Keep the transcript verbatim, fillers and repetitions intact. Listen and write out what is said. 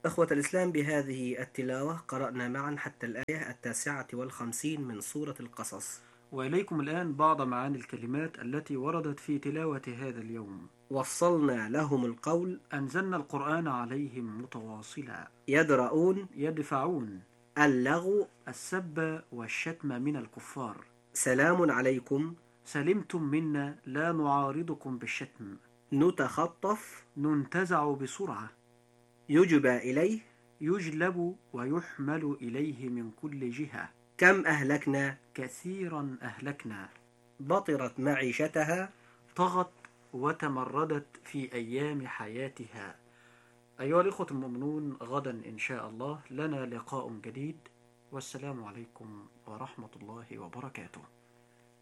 إخوة الإسلام، بهذه التلاوة قرأنا معا حتى الآية التاسعة والخمسين من سورة القصص. وإليكم الآن بعض معاني الكلمات التي وردت في تلاوة هذا اليوم. وصلنا لهم القول، أنزلنا القرآن عليهم متواصلا، يدرؤون، يدفعون اللغو، السب والشتم من الكفار. سلام عليكم، سلمتم منا لا نعارضكم بالشتم، نتخطف، ننتزع بسرعة، يجبى إليه، يجلب ويحمل إليه من كل جهة. كم أهلكنا، كثيرا أهلكنا. بطرت معيشتها، طغت وتمردت في أيام حياتها. أيها الإخوة المؤمنون، غدا إن شاء الله لنا لقاء جديد، والسلام عليكم ورحمة الله وبركاته.